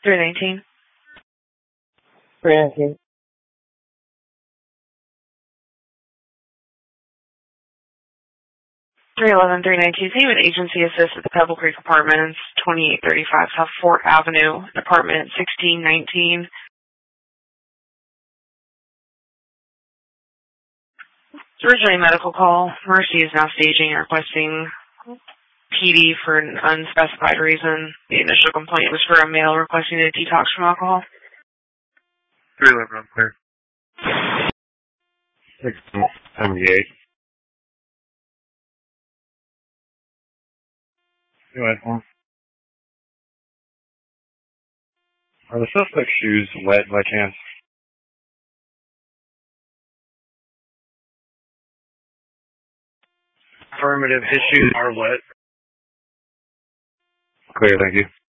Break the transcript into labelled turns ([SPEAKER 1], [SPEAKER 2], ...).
[SPEAKER 1] 319.
[SPEAKER 2] 319.
[SPEAKER 1] 311, 392. With agency assist at the Pebble Creek Apartments, 2835 South Fort Avenue, apartment 1619. It's originally a medical call. Mercy is now staging and requesting PD for an unspecified reason. The initial complaint was for a male requesting a detox from alcohol.
[SPEAKER 3] 311, I'm clear. 678. Go ahead. Are the suspect's shoes wet by chance? Affirmative, his shoes are wet. Clear, thank you.